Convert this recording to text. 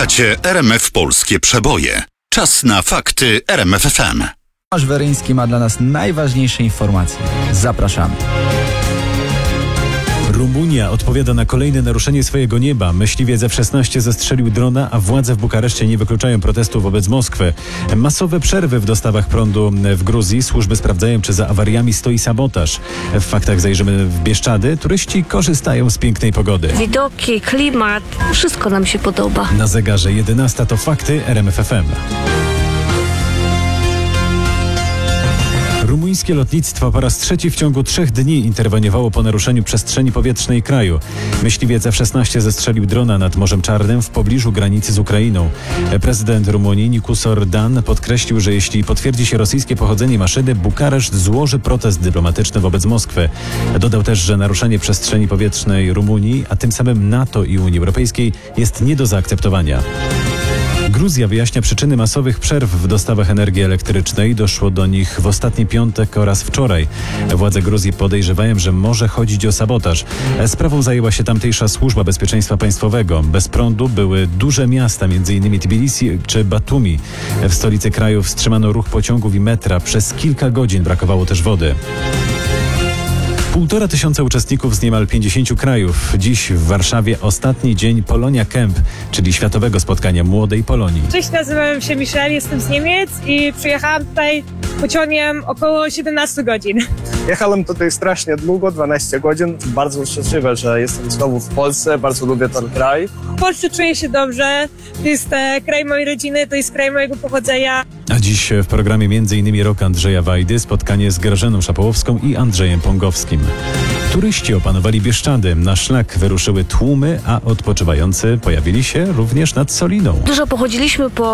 Słuchacie RMF Polskie Przeboje. Czas na fakty RMF FM. Tomasz Weryński ma dla nas najważniejsze informacje. Zapraszamy. Rumunia odpowiada na kolejne naruszenie swojego nieba. Myśliwiec F-16 zestrzelił drona, a władze w Bukareszcie nie wykluczają protestu wobec Moskwy. Masowe przerwy w dostawach prądu w Gruzji. Służby sprawdzają, czy za awariami stoi sabotaż. W faktach zajrzymy w Bieszczady. Turyści korzystają z pięknej pogody. Widoki, klimat, wszystko nam się podoba. Na zegarze 11 to fakty RMF FM. Rumuńskie lotnictwo po raz trzeci w ciągu 3 dni interweniowało po naruszeniu przestrzeni powietrznej kraju. Myśliwiec F-16 zestrzelił drona nad Morzem Czarnym w pobliżu granicy z Ukrainą. Prezydent Rumunii Nicus Orban podkreślił, że jeśli potwierdzi się rosyjskie pochodzenie maszyny, Bukareszt złoży protest dyplomatyczny wobec Moskwy. Dodał też, że naruszenie przestrzeni powietrznej Rumunii, a tym samym NATO i Unii Europejskiej jest nie do zaakceptowania. Gruzja wyjaśnia przyczyny masowych przerw w dostawach energii elektrycznej. Doszło do nich w ostatni piątek oraz wczoraj. Władze Gruzji podejrzewają, że może chodzić o sabotaż. Sprawą zajęła się tamtejsza Służba Bezpieczeństwa Państwowego. Bez prądu były duże miasta, m.in. Tbilisi czy Batumi. W stolicy kraju wstrzymano ruch pociągów i metra. Przez kilka godzin brakowało też wody. 1500 uczestników z niemal 50 krajów. Dziś w Warszawie ostatni dzień Polonia Camp, czyli światowego spotkania młodej Polonii. Cześć, nazywam się Michelle, jestem z Niemiec i przyjechałam tutaj pociągiem około 17 godzin. Jechałem tutaj strasznie długo, 12 godzin. Bardzo szczęśliwy, że jestem znowu w Polsce. Bardzo lubię ten kraj. W Polsce czuję się dobrze. To jest kraj mojej rodziny, to jest kraj mojego pochodzenia. A dziś w programie m.in. Rok Andrzeja Wajdy, spotkanie z Grażyną Szapołowską i Andrzejem Pongowskim. Turyści opanowali Bieszczady. Na szlak wyruszyły tłumy, a odpoczywający pojawili się również nad Soliną. Dużo pochodziliśmy po